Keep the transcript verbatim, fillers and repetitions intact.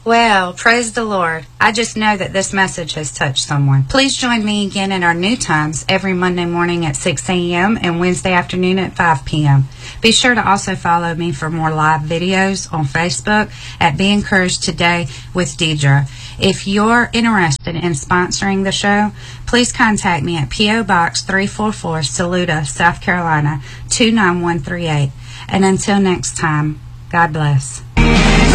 Well, praise the Lord. I just know that this message has touched someone. Please join me again at our new times every Monday morning at six a.m. and Wednesday afternoon at five p.m. Be sure to also follow me for more live videos on Facebook at Be Encouraged Today with Deidre. If you're interested in sponsoring the show, please contact me at P O. Box three forty-four, Saluda, South Carolina, two nine one three eight. And until next time, God bless.